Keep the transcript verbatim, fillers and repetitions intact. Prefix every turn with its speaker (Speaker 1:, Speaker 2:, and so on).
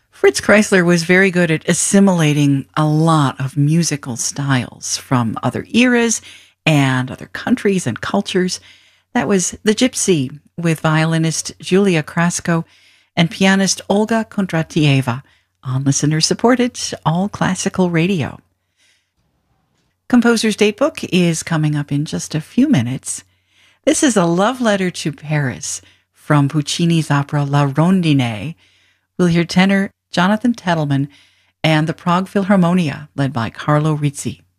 Speaker 1: Fritz Kreisler was very good at assimilating a lot of musical styles from other eras and other countries and cultures. That was The Gypsy with violinist Julia Krasko and pianist Olga Kondratieva on listener-supported All Classical Radio. Composer's Datebook is coming up in just a few minutes. This is a love letter to Paris from Puccini's opera La Rondine. We'll hear tenor Jonathan Tettleman and the Prague Philharmonia, led by Carlo Rizzi.